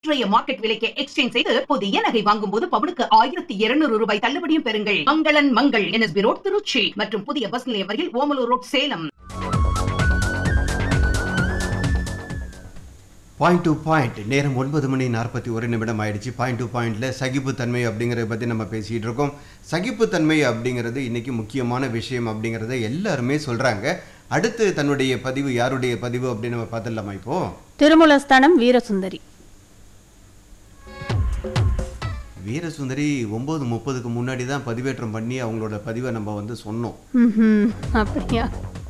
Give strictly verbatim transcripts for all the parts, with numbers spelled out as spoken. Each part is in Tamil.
இன்றைய மார்க்கெட் விலைக்கு எக்ஸ்சேஞ்ச் செய்து புதிய நகை வாங்கும் போது பவுனுக்கு ஆயிரத்தி இருநூறு ரூபாய் தள்ளுபடியும் பெறுங்கள். மங்களன் மங்கள் என்எஸ்பி ரோட் திருச்சி மற்றும் புதிய பஸ் நிலையம் வரையில் Omalur road Salem. Point to point நேரம் ஒன்பது மணி நாற்பத்தி ஒரு நிமிடம் ஆயிடுச்சு. பாயிண்ட் டு பாயிண்ட்ல சகிப்புத்தன்மை அப்படிங்கிறத பற்றி நம்ம பேசிகிட்டு இருக்கோம். சகிப்புத்தன்மை அப்படிங்கிறது இன்னைக்கு முக்கியமான விஷயம் அப்படிங்கிறத எல்லாருமே சொல்கிறாங்க. அடுத்து தன்னுடைய பதிவு யாருடைய பதிவு அப்படின்னு நம்ம பார்த்துடலாமா? இப்போ திருமூலஸ்தானம் வீரசுந்தரி. வீரசுந்தரி ஒன்பது முப்பதுக்கு முன்னாடி தான் பதிவேற்றம் பண்ணி அவங்களோட பதிவை நம்ம வந்து சொன்னோம். அப்படியா?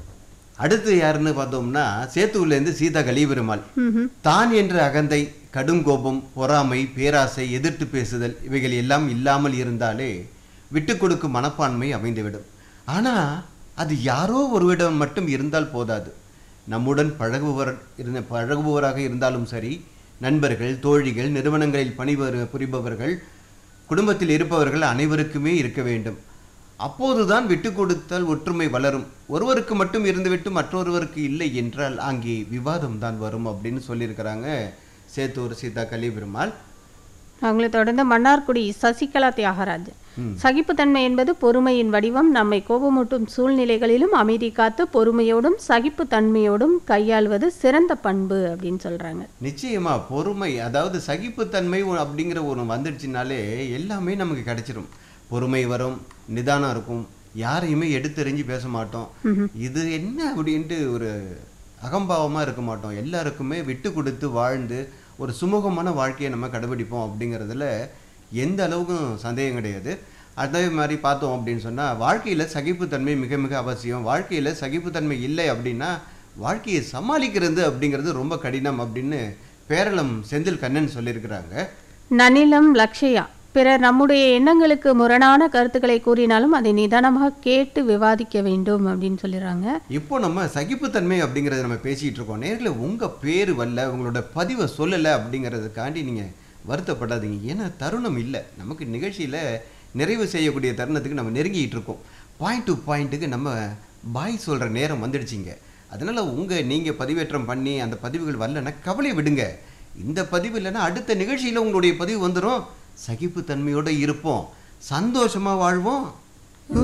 அடுத்து யாருன்னு பார்த்தோம்னா சேத்தூர்லேருந்து சீதா கலிபெருமாள். தான் என்ற அகந்தை, கடும் கோபம், பொறாமை, பேராசை, எதிர்த்து பேசுதல் இவைகள் எல்லாம் இல்லாமல் இருந்தாலே விட்டு கொடுக்கும் மனப்பான்மை அமைந்துவிடும். ஆனால் அது யாரோ ஒருவிடம் மட்டும் இருந்தால் போதாது. நம்முடன் பழகுபவர் இருந்த பழகுபவராக இருந்தாலும் சரி, நண்பர்கள், தோழிகள், நிறுவனங்களில் பணிபுரி புரிபவர்கள், குடும்பத்தில் இருப்பவர்கள் அனைவருக்குமே இருக்க வேண்டும். அப்போதுதான் விட்டு கொடுத்தால் ஒற்றுமை வளரும். ஒருவருக்கு மட்டும் இருந்துவிட்டு மற்றொருவருக்கு இல்லை என்றால் அங்கே விவாதம் தான் வரும் அப்படின்னு சொல்லியிருக்கிறாங்க சேத்தூர் சீதா கலிபெருமாள். அவங்களை தொடர்ந்து மன்னார்குடி சசிகலா தியாகராஜன். சகிப்புத்தன்மை என்பது பொறுமையின் வடிவம். நம்மை கோபமூட்டும் சூழ்நிலைகளிலும் அமைதி காத்து பொறுமையோடும் சகிப்புத்தன்மையோடும் கையாள்வது சிறந்த பண்பு அப்படின்னு சொல்றாங்க. நிச்சயமா பொறுமை, அதாவது சகிப்புத்தன்மை அப்படிங்கிற ஒரு வந்துடுச்சுனாலே எல்லாமே நமக்கு கிடைச்சிடும். பொறுமை வரும், நிதானம் இருக்கும், யாரையுமே எடுத்தெறிஞ்சு பேச மாட்டோம். இது என்ன அப்படின்ட்டு ஒரு அகம்பாவமாக இருக்க மாட்டோம். எல்லாருக்குமே விட்டு கொடுத்து வாழ்ந்து ஒரு சுமூகமான வாழ்க்கையை நம்ம கடைபிடிப்போம் அப்படிங்கிறதுல எந்த அளவுக்கும் சந்தேகம் கிடையாது. அதே மாதிரி பார்த்தோம் அப்படின்னு சொன்னால் வாழ்க்கையில் சகிப்புத்தன்மை மிக மிக அவசியம். வாழ்க்கையில் சகிப்புத்தன்மை இல்லை அப்படின்னா வாழ்க்கையை சமாளிக்கிறது அப்படிங்கிறது ரொம்ப கடினம் அப்படின்னு பேரளம் செந்தில் கண்ணன் சொல்லியிருக்கிறாங்க. நனிலம் லக்ஷயா. பிறர் நம்முடைய எண்ணங்களுக்கு முரணான கருத்துக்களை கூறினாலும் அதை நிதானமாக கேட்டு விவாதிக்க வேண்டும் அப்படின்னு சொல்லிடுறாங்க. இப்போ நம்ம சகிப்புத்தன்மை அப்படிங்கிறத நம்ம பேசிகிட்டு இருக்கோம். நேரில் உங்கள் பேர் வரல, உங்களோட பதிவை சொல்லலை அப்படிங்கிறதுக்காண்டி நீங்கள் வருத்தப்படாதீங்க. ஏன்னா தருணம் இல்லை, நமக்கு நிகழ்ச்சியில் நிறைவு செய்யக்கூடிய தருணத்துக்கு நம்ம நெருங்கிட்டு இருக்கோம். பாயிண்ட் டு பாயிண்ட்டுக்கு நம்ம பாய் சொல்கிற நேரம் வந்துடுச்சிங்க. அதனால் உங்கள் நீங்கள் பதிவேற்றம் பண்ணி அந்த பதிவுகள் வரலன்னா கவலை விடுங்க. இந்த பதிவு இல்லைன்னா அடுத்த நிகழ்ச்சியில் உங்களுடைய பதிவு வந்துடும். சகிப்புத்தன்மையோடு இருப்போம், சந்தோஷமாக வாழ்வோம்.